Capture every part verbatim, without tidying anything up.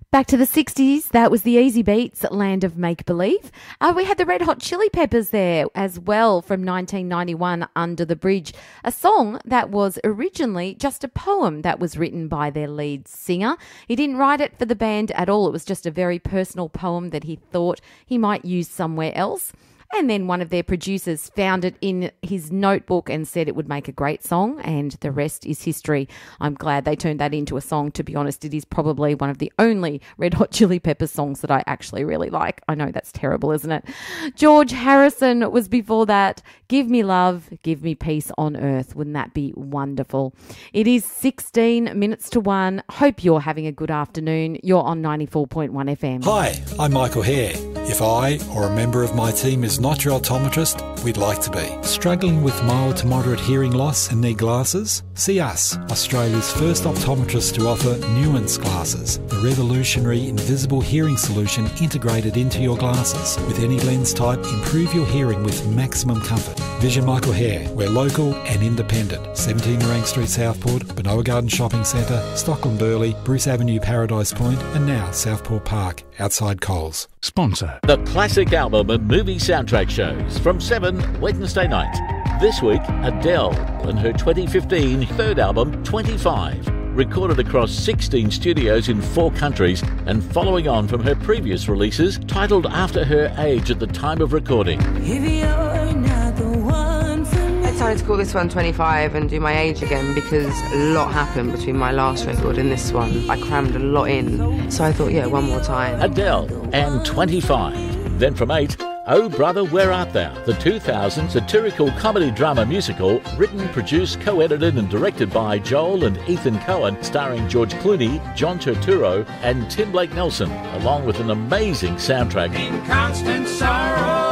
Back to the sixties, that was the Easy Beats, Land of Make Believe. Uh, we had the Red Hot Chili Peppers there as well from nineteen ninety-one, Under the Bridge, a song that was originally just a poem that was written by their lead singer. He didn't write it for the band at all. It was just a very personal poem that he thought he might use somewhere else. And then one of their producers found it in his notebook and said it would make a great song, and the rest is history. I'm glad they turned that into a song. To be honest, it is probably one of the only Red Hot Chili Peppers songs that I actually really like. I know that's terrible, isn't it? George Harrison was before that. Give me love, give me peace on earth. Wouldn't that be wonderful? It is sixteen minutes to one. Hope you're having a good afternoon. You're on ninety-four point one F M. Hi, I'm Michael Hare. If I or a member of my team is not your optometrist, we'd like to be. Struggling with mild to moderate hearing loss and need glasses? See us, Australia's first optometrist to offer Nuance glasses, the revolutionary invisible hearing solution integrated into your glasses. With any lens type, improve your hearing with maximum comfort. Vision Michael Hare. We're local and independent. seventeen Rank Street, Southport, Benoa Garden Shopping Centre, Stockland Burleigh, Bruce Avenue, Paradise Point, and now Southport Park, outside Coles. Sponsor. The classic album and movie soundtrack shows from seven Wednesday night. This week, Adele and her twenty fifteen third album, twenty-five. Recorded across sixteen studios in four countries and following on from her previous releases titled after her age at the time of recording. If you're not the one for me. I decided to call this one twenty-five and do my age again because a lot happened between my last record and this one. I crammed a lot in, so I thought, yeah, one more time. Adele and twenty-five. Then from eight, Oh Brother, Where Art Thou? The two thousand satirical comedy drama musical, written, produced, co-edited and directed by Joel and Ethan Cohen, starring George Clooney, John Turturro and Tim Blake Nelson, along with an amazing soundtrack. In constant sorrow.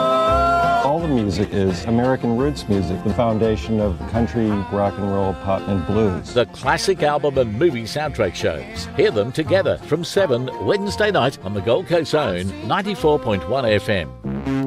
All the music is American roots music, the foundation of country, rock and roll, pop and blues. The classic album and movie soundtrack shows. Hear them together from seven Wednesday night on the Gold Coast Zone, ninety-four point one F M.